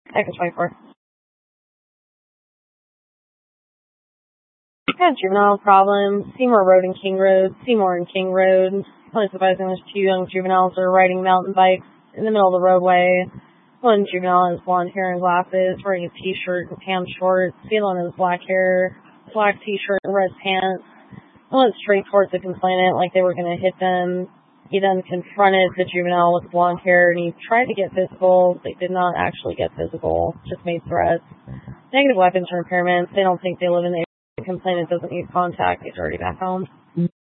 Second 24. Got juvenile problems. Seymour Road and King Road. Seymour and King Road. Police advising there's two young juveniles that are riding mountain bikes in the middle of the roadway. One juvenile has blonde hair and glasses, wearing a t-shirt and pants shorts. The other one has black hair, black t-shirt and red pants. They went straight towards the complainant like they were going to hit them. He then confronted the juvenile with blonde hair and he tried to get physical. They did not actually get physical, just made threats. Negative weapons or impairments. They don't think they live in the area. The complainant doesn't need contact. He's already back home.